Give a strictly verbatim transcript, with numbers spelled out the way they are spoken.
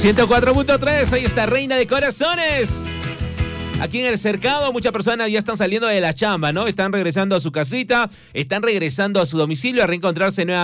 ciento cuatro punto tres, ahí está Reina de Corazones. Aquí en el Cercado muchas personas ya están saliendo de la chamba, ¿no? Están regresando a su casita, están regresando a su domicilio a reencontrarse nuevamente.